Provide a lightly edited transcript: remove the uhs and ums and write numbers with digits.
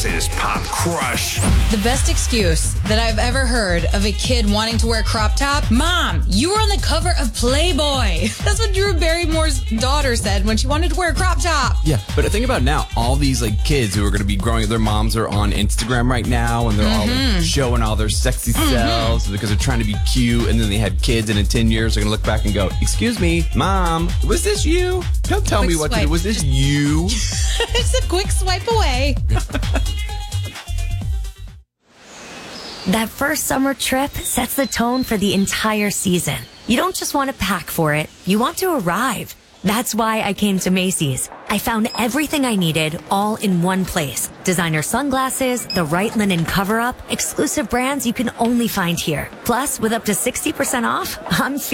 His pop crush. The best excuse that I've ever heard of a kid wanting to wear a crop top. Mom, you were on the cover of Playboy. That's what Drew Barrymore's daughter said when she wanted to wear a crop top. Yeah, but think about now, all these like kids who are going to be growing up, their moms are on Instagram right now, and they're all like, showing all their sexy selves because they're trying to be cute, and then they had kids, and in 10 years they're going to look back and go, excuse me, Mom, was this you? Don't tell me what to do. Was this you? It's a quick swipe away. That first summer trip sets the tone for the entire season. You don't just want to pack for it, you want to arrive. That's why I came to Macy's. I found everything I needed all in one place. Designer sunglasses, the right linen cover-up, exclusive brands you can only find here. Plus, with up to 60% off, I'm